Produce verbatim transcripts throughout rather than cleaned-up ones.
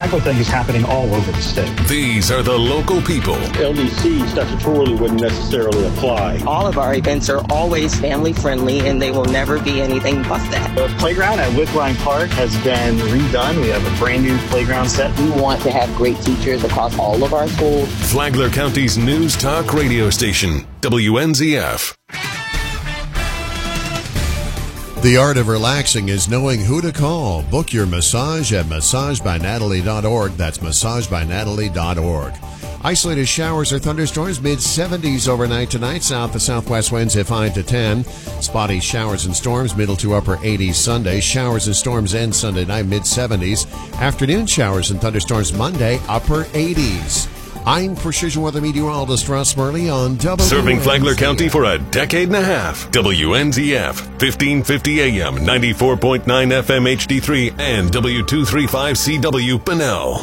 type of thing is happening all over the state. These are the local people. L D C statutorily wouldn't necessarily apply. All of our events are always family-friendly, and they will never be anything but that. The playground at Wickline Park has been redone. We have a brand new playground set. We want to have great teachers across all of our schools. Flagler County's News Talk radio station, W N Z F. The art of relaxing is knowing who to call. Book your massage at massage by natalie dot org. That's massage by natalie dot org. Isolated showers or thunderstorms, mid seventies overnight tonight. South to southwest winds at five to ten. Spotty showers and storms, middle to upper eighties Sunday. Showers and storms end Sunday night, mid seventies. Afternoon showers and thunderstorms Monday, upper eighties. I'm Precision Weather Meteorologist Russ Murley on W N Z F. Serving Flagler County for a decade and a half. W N Z F, fifteen fifty A M, ninety-four point nine F M H D three, and W two thirty-five C W Bunnell.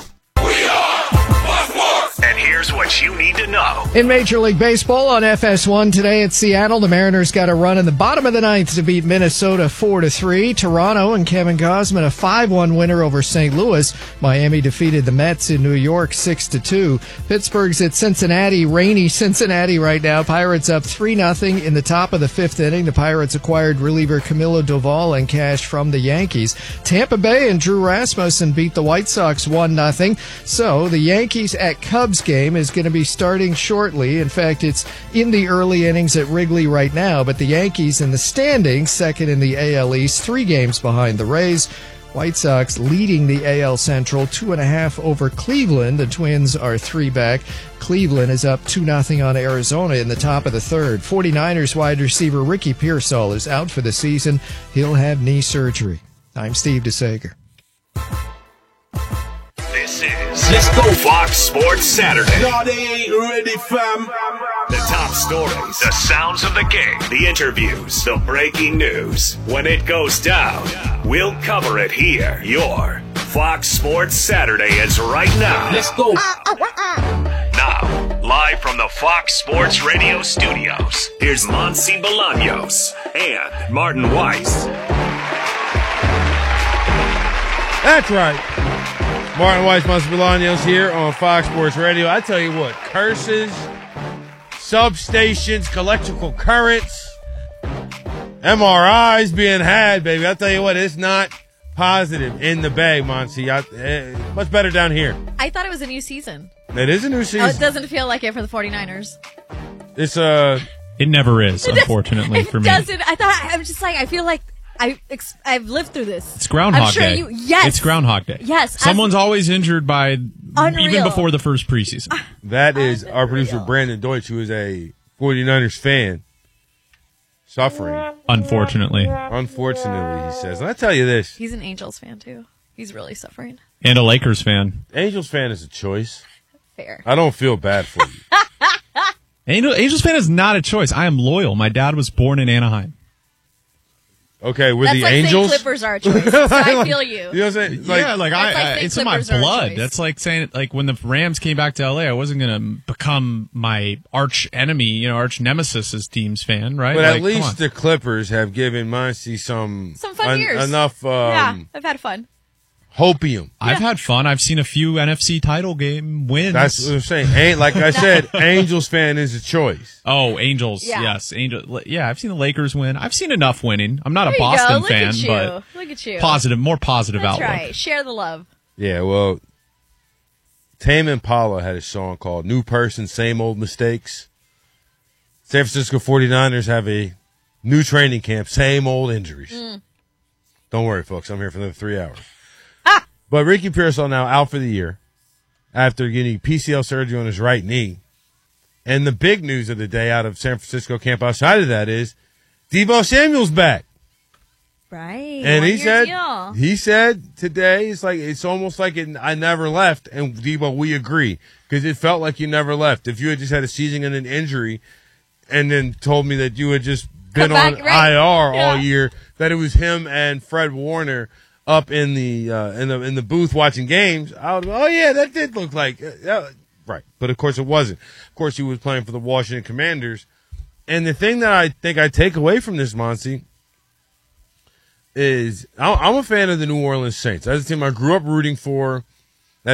And here's what you need to know. In Major League Baseball on F S one today at Seattle, the Mariners got a run in the bottom of the ninth to beat Minnesota four to three. Toronto and Kevin Gausman a five one winner over Saint Louis. Miami defeated the Mets in New York six to two. Pittsburgh's at Cincinnati, rainy Cincinnati right now. Pirates up three nothing in the top of the fifth inning. The Pirates acquired reliever Camilo Doval and cash from the Yankees. Tampa Bay and Drew Rasmussen beat the White Sox one nothing. So the Yankees at Cubs game is going to be starting shortly. In fact, it's in the early innings at Wrigley right now, but the Yankees in the standings, second in the A L East, three games behind the Rays. White Sox leading the A L Central two and a half over Cleveland. The Twins are three back. Cleveland is up two nothing on Arizona in the top of the third. 49ers wide receiver Ricky Pearsall is out for the season. He'll have knee surgery. I'm Steve DeSager. This is Let's Go Fox Sports Saturday. No, they ain't ready, fam. The top stories, the sounds of the game, the interviews, the breaking news. When it goes down, we'll cover it here. Your Fox Sports Saturday is right now. Let's go. Now, live from the Fox Sports Radio studios, here's Monsi Bolaños and Martin Weiss. That's right. Martin Weiss, Monsi Bolaños here on Fox Sports Radio. I tell you what, curses, substations, electrical currents, M R Is being had, baby. I tell you what, it's not positive in the Bay, Monsi. I, eh, much better down here. I thought it was a new season. It is a new season. Oh, it doesn't feel like it for the 49ers. It's uh, it never is, it unfortunately, does, for me. It doesn't. I thought, I was just like, I feel like I, I've lived through this. It's Groundhog I'm sure Day. You, yes. It's Groundhog Day. Yes. Someone's I've, always injured by unreal. even before the first preseason. That is unreal. Our producer, Brandon Deutsch, who is a 49ers fan, suffering. Unfortunately. Unfortunately, he says. And I tell you this. He's an Angels fan, too. He's really suffering. And a Lakers fan. Angels fan is a choice. Fair. I don't feel bad for you. Angel, Angels fan is not a choice. I am loyal. My dad was born in Anaheim. Okay, with That's the like Angels, saying Clippers are a choice. So I feel you. You know what I'm saying? Like, yeah, like I, like I it's in my blood. That's like saying, like when the Rams came back to L A, I wasn't gonna become my arch enemy, you know, arch nemesis as team's fan, right? But like, at least the Clippers have given Muncie some some fun un- years. Enough. Um, yeah, I've had fun. Hopium. I've yeah. had fun. I've seen a few N F C title game wins. That's what I'm saying. Ain't like I said, Angels fan is a choice. Oh, Angels. Yeah. Yes, Angel. Yeah, I've seen the Lakers win. I've seen enough winning. I'm not there a Boston Look fan, at you. but look at you. Positive, more positive That's outlook. right. Share the love. Yeah, well, Tame Impala had a song called New Person, Same Old Mistakes. San Francisco 49ers have a new training camp, same old injuries. Mm. Don't worry, folks. I'm here for another three hours. But Ricky Pearsall now out for the year after getting P C L surgery on his right knee. And the big news of the day out of San Francisco camp outside of that is Deebo Samuel's back. Right. And One he year said, deal. he said today, it's like, it's almost like it, I never left. And Deebo, we agree, because it felt like you never left. If you had just had a season and an injury and then told me that you had just been Come on back, right. I R Yeah. all year, that it was him and Fred Warner up in the, uh, in the, in the booth watching games, I would, oh yeah, that did look like, uh, right. But of course it wasn't. Of course he was playing for the Washington Commanders. And the thing that I think I take away from this, Monty, is I'm a fan of the New Orleans Saints. That's a team I grew up rooting for.